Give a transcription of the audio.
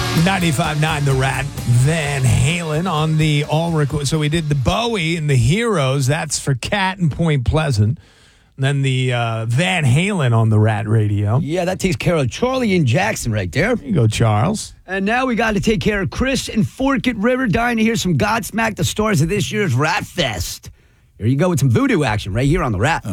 95.9 The Rat, Van Halen on the all record. So we did the Bowie and the Heroes. That's for Cat and Point Pleasant. And then the Van Halen on the Rat Radio. Yeah, that takes care of Charlie and Jackson right there. There you go, Charles. And now we got to take care of Chris and Forkett River. Dying to hear some Godsmack, the stars of this year's Rat Fest. Here you go with some voodoo action right here on the Rat.